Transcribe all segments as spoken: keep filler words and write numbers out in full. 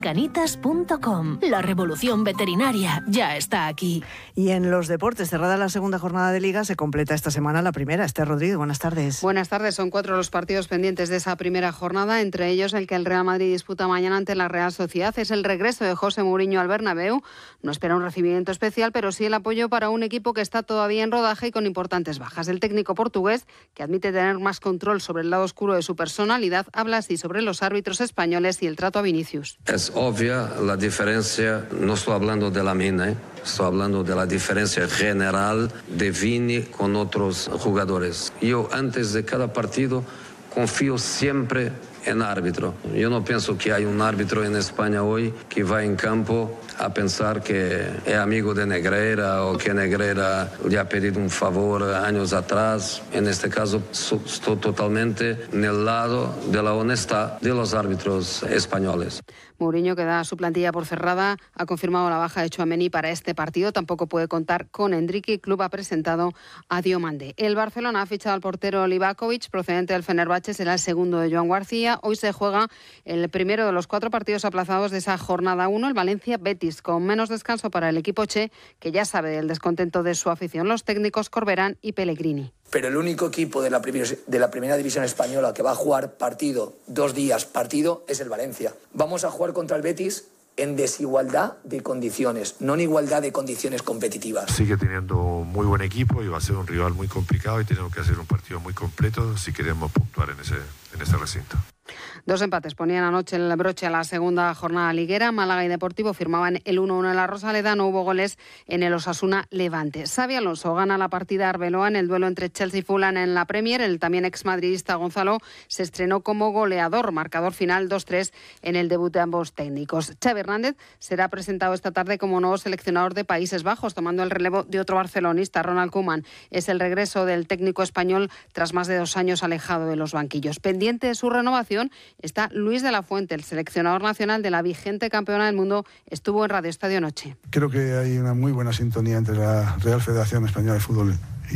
Canitas punto com. La revolución veterinaria ya está aquí. Y en los deportes, cerrada la segunda jornada de Liga, se completa esta semana la primera. Esther Rodríguez, buenas tardes. Buenas tardes. Son cuatro los partidos pendientes de esa primera jornada, entre ellos el que el Real Madrid disputa mañana ante la Real Sociedad. Es el regreso de José Mourinho al Bernabéu. No espera un recibimiento especial, pero sí el apoyo para un equipo que está todavía en rodaje y con importantes bajas. El técnico portugués, que admite tener más control sobre el lado oscuro de su personalidad, habla así sobre los árbitros españoles y el trato a Vinicius. Es obvia la diferencia, no estoy hablando de la mina, ¿eh? Estoy hablando de la diferencia general de Vini con otros jugadores. Yo antes de cada partido confío siempre en árbitro. Yo no pienso que hay un árbitro en España hoy que va en campo a pensar que es amigo de Negreira o que Negreira le ha pedido un favor años atrás. En este caso estoy totalmente en el lado de la honestidad de los árbitros españoles. Mourinho, que da su plantilla por cerrada, ha confirmado la baja de Tchouaméni para este partido. Tampoco puede contar con Endrick. Club ha presentado a Diomande. El Barcelona ha fichado al portero Livakovic, procedente del Fenerbahce, será el segundo de Joan García. Hoy se juega el primero de los cuatro partidos aplazados de esa jornada uno, el Valencia-Betis, con menos descanso para el equipo che, que ya sabe del descontento de su afición, los técnicos Corberán y Pellegrini. Pero el único equipo de la, primer, de la primera división española que va a jugar partido, dos días partido, es el Valencia. Vamos a jugar contra el Betis en desigualdad de condiciones, no en igualdad de condiciones competitivas. Sigue teniendo muy buen equipo y va a ser un rival muy complicado y tenemos que hacer un partido muy completo si queremos puntuar en ese, en ese recinto. Dos empates ponían anoche el broche a la segunda jornada liguera. Málaga y Deportivo firmaban el uno uno en la Rosaleda. No hubo goles en el Osasuna Levante. Xabi Alonso gana la partida a Arbeloa en el duelo entre Chelsea y Fulham en la Premier. El también exmadridista Gonzalo se estrenó como goleador. Marcador final dos tres en el debut de ambos técnicos. Xavi Hernández será presentado esta tarde como nuevo seleccionador de Países Bajos, tomando el relevo de otro barcelonista, Ronald Koeman. Es el regreso del técnico español tras más de dos años alejado de los banquillos. Pendiente de su renovación está Luis de la Fuente, el seleccionador nacional de la vigente campeona del mundo. Estuvo en Radio Estadio anoche. Creo que hay una muy buena sintonía entre la Real Federación Española de Fútbol y,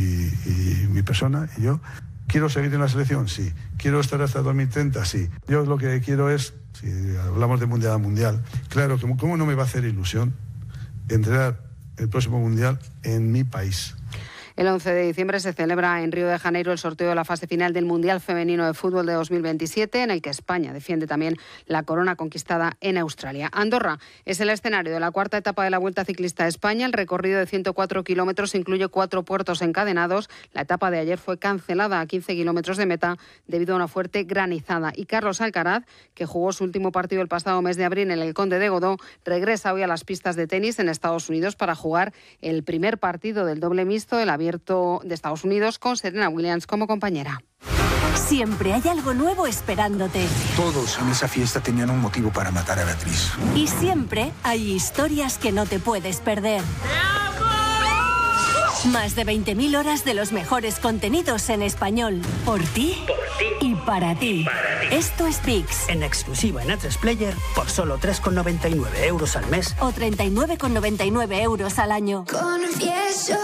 y mi persona y yo. ¿Quiero seguir en la selección? Sí. ¿Quiero estar hasta dos mil treinta? Sí. Yo lo que quiero es, si hablamos de mundial a mundial, claro, ¿cómo no me va a hacer ilusión entrenar el próximo mundial en mi país? El once de diciembre se celebra en Río de Janeiro el sorteo de la fase final del Mundial Femenino de Fútbol de dos mil veintisiete, en el que España defiende también la corona conquistada en Australia. Andorra es el escenario de la cuarta etapa de la Vuelta Ciclista a España. El recorrido de ciento cuatro kilómetros incluye cuatro puertos encadenados. La etapa de ayer fue cancelada a quince kilómetros de meta debido a una fuerte granizada. Y Carlos Alcaraz, que jugó su último partido el pasado mes de abril en el Conde de Godó, regresa hoy a las pistas de tenis en Estados Unidos para jugar el primer partido del doble mixto del Abierto de Estados Unidos, con Serena Williams como compañera. Siempre hay algo nuevo esperándote. Todos en esa fiesta tenían un motivo para matar a Beatriz. Y siempre hay historias que no te puedes perder. Más de veinte mil horas de los mejores contenidos en español. Por ti, por ti y para ti. Para ti. Esto es V I X. En exclusiva en A tres Player por solo tres con noventa y nueve euros al mes. O treinta y nueve con noventa y nueve euros al año. Confieso.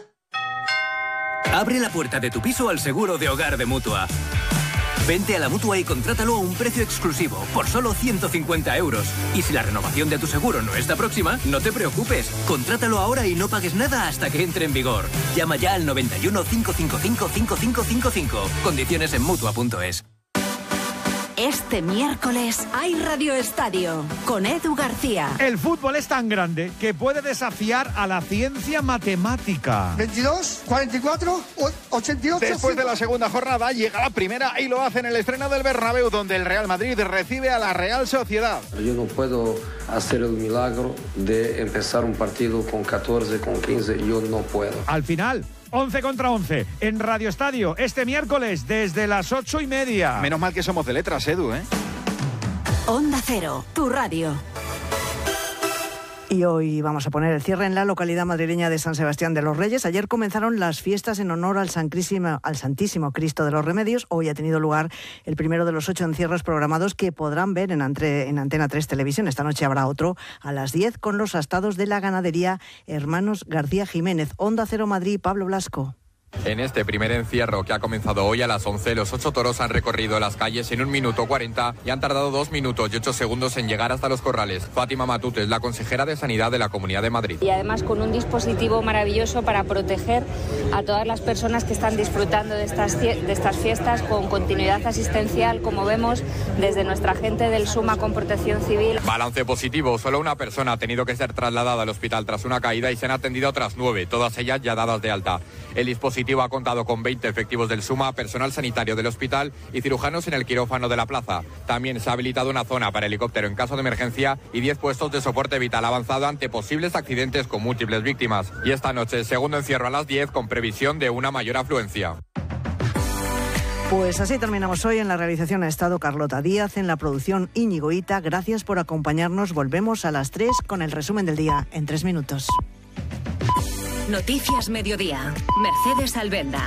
Abre la puerta de tu piso al seguro de hogar de Mutua. Vente a la Mutua y contrátalo a un precio exclusivo, por solo ciento cincuenta euros. Y si la renovación de tu seguro no está próxima, no te preocupes. Contrátalo ahora y no pagues nada hasta que entre en vigor. Llama ya al noventa y uno, cincuenta y cinco, cincuenta y cinco cincuenta y cinco. Condiciones en Mutua punto es. Este miércoles hay Radio Estadio con Edu García. El fútbol es tan grande que puede desafiar a la ciencia matemática. veintidós, cuarenta y cuatro, ochenta y ocho... Después de la segunda jornada llega la primera y lo hace en el estreno del Bernabéu, donde el Real Madrid recibe a la Real Sociedad. Yo no puedo hacer el milagro de empezar un partido con catorce, con quince, yo no puedo. Al final, once contra once, en Radio Estadio, este miércoles, desde las ocho y media. Menos mal que somos de letras, Edu, ¿eh? Onda Cero, tu radio. Y hoy vamos a poner el cierre en la localidad madrileña de San Sebastián de los Reyes. Ayer comenzaron las fiestas en honor al, Sancrísimo, al Santísimo Cristo de los Remedios. Hoy ha tenido lugar el primero de los ocho encierros programados que podrán ver en, entre, en Antena tres Televisión. Esta noche habrá otro a las diez con los astados de la ganadería Hermanos García Jiménez. Onda Cero Madrid, Pablo Blasco. En este primer encierro que ha comenzado hoy a las once, los ocho toros han recorrido las calles en un minuto cuarenta y han tardado dos minutos y ocho segundos en llegar hasta los corrales. Fátima Matute es la consejera de Sanidad de la Comunidad de Madrid. Y además con un dispositivo maravilloso para proteger a todas las personas que están disfrutando de estas, de estas fiestas con continuidad asistencial, como vemos desde nuestra gente del SUMA con Protección Civil. Balance positivo, solo una persona ha tenido que ser trasladada al hospital tras una caída y se han atendido otras nueve, todas ellas ya dadas de alta. El dispositivo ha contado con veinte efectivos del SUMA, personal sanitario del hospital y cirujanos en el quirófano de la plaza. También se ha habilitado una zona para helicóptero en caso de emergencia y diez puestos de soporte vital avanzado ante posibles accidentes con múltiples víctimas. Y esta noche, segundo encierro a las diez con previsión de una mayor afluencia. Pues así terminamos hoy. En la realización ha estado Carlota Díaz, en la producción Íñigo Ita. Gracias por acompañarnos. Volvemos a las tres con el resumen del día en tres minutos. Noticias Mediodía. Mercedes Albenda.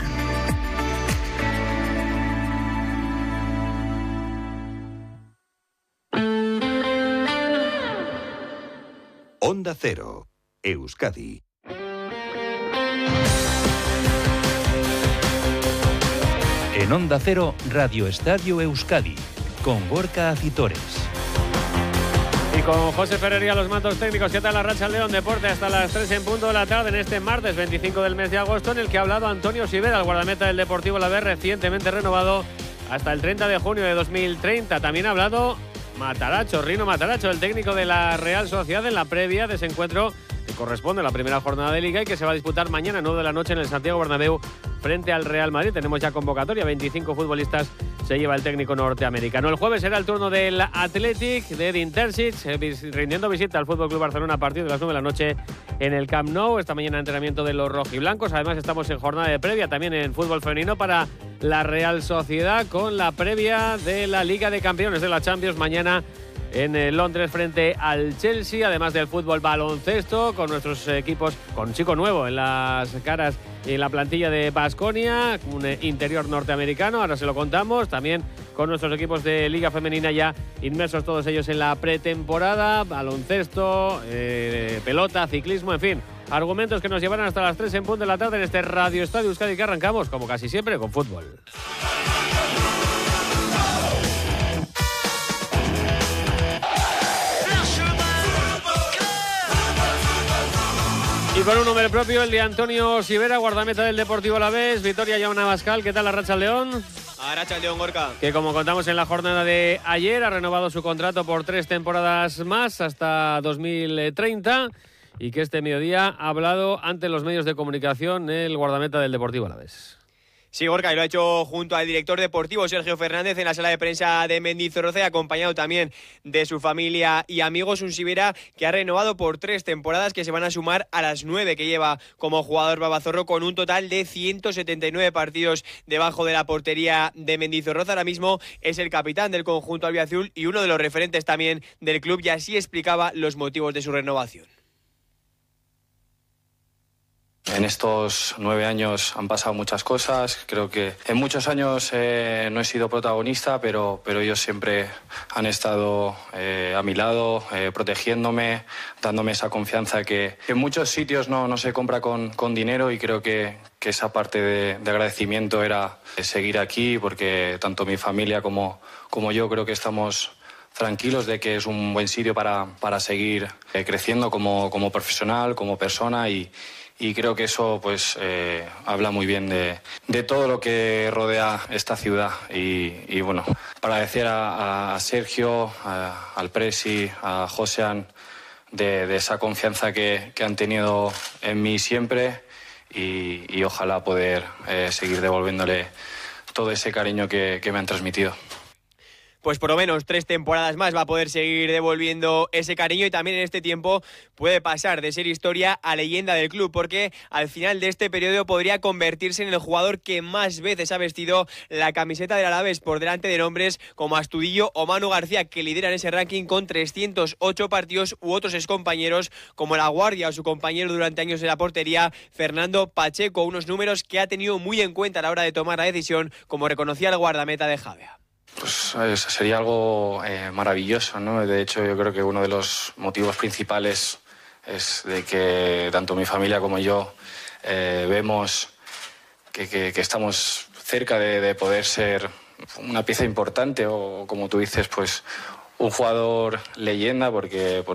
Onda Cero, Euskadi. En Onda Cero, Radio Estadio Euskadi, con Gorka Acitores. Y con José Ferrería, los mandos técnicos. ¿Qué tal la racha León Deporte? Hasta las tres en punto de la tarde en este martes veinticinco del mes de agosto, en el que ha hablado Antonio Sivera, el guardameta del Deportivo Alavés, recientemente renovado hasta el treinta de junio de dos mil treinta. También ha hablado Mataracho, Rino Mataracho, el técnico de la Real Sociedad, en la previa de ese encuentro que corresponde a la primera jornada de Liga y que se va a disputar mañana a nueve de la noche en el Santiago Bernabéu frente al Real Madrid. Tenemos ya convocatoria, veinticinco futbolistas se lleva el técnico norteamericano. El jueves será el turno del Athletic de Edin Terzic, rindiendo visita al F C Barcelona a partir de las nueve de la noche en el Camp Nou. Esta mañana entrenamiento de los rojiblancos. Además estamos en jornada de previa también en fútbol femenino para la Real Sociedad, con la previa de la Liga de Campeones de la Champions mañana en Londres frente al Chelsea, además del fútbol baloncesto con nuestros equipos, con chico nuevo en las caras y en la plantilla de Baskonia, un interior norteamericano, ahora se lo contamos, también con nuestros equipos de Liga Femenina ya inmersos todos ellos en la pretemporada, baloncesto, eh, pelota, ciclismo, en fin, argumentos que nos llevarán hasta las tres en punto de la tarde en este Radio Estadio Euskadi, que arrancamos como casi siempre con fútbol. Y con un nombre propio, el de Antonio Sivera, guardameta del Deportivo Alavés. Victoria Llauna Bascal, ¿qué tal la racha León? Arracha León, Gorka. Que como contamos en la jornada de ayer, ha renovado su contrato por tres temporadas más hasta dos mil treinta y que este mediodía ha hablado ante los medios de comunicación el guardameta del Deportivo Alavés. Sí, Gorka, y lo ha hecho junto al director deportivo Sergio Fernández en la sala de prensa de Mendizorroza, acompañado también de su familia y amigos. Un Sivera que ha renovado por tres temporadas que se van a sumar a las nueve que lleva como jugador Babazorro, con un total de ciento setenta y nueve partidos debajo de la portería de Mendizorroza. Ahora mismo es el capitán del conjunto albiazul y uno de los referentes también del club, y así explicaba los motivos de su renovación. En estos nueve años han pasado muchas cosas. Creo que en muchos años eh, no he sido protagonista, pero, pero ellos siempre han estado eh, a mi lado, eh, protegiéndome, dándome esa confianza que en muchos sitios no, no se compra con, con dinero, y creo que, que esa parte de, de agradecimiento era seguir aquí, porque tanto mi familia como, como yo creo que estamos tranquilos de que es un buen sitio para, para seguir eh, creciendo como, como profesional, como persona, y Y creo que eso pues eh, habla muy bien de, de todo lo que rodea esta ciudad. Y, y bueno, para agradecer a, a Sergio, a, al Presi, a Josean, de, de esa confianza que, que han tenido en mí siempre, y, y ojalá poder eh, seguir devolviéndole todo ese cariño que, que me han transmitido. Pues por lo menos tres temporadas más va a poder seguir devolviendo ese cariño, y también en este tiempo puede pasar de ser historia a leyenda del club, porque al final de este periodo podría convertirse en el jugador que más veces ha vestido la camiseta del Alavés, por delante de nombres como Astudillo o Manu García, que lideran ese ranking con trescientos ocho partidos, u otros excompañeros como La Guardia o su compañero durante años en la portería, Fernando Pacheco, unos números que ha tenido muy en cuenta a la hora de tomar la decisión, como reconocía el guardameta de Javea. Pues sería algo eh, maravilloso, ¿no? De hecho, yo creo que uno de los motivos principales es de que tanto mi familia como yo eh, vemos que, que, que estamos cerca de, de poder ser una pieza importante o, como tú dices, pues un jugador leyenda, porque, porque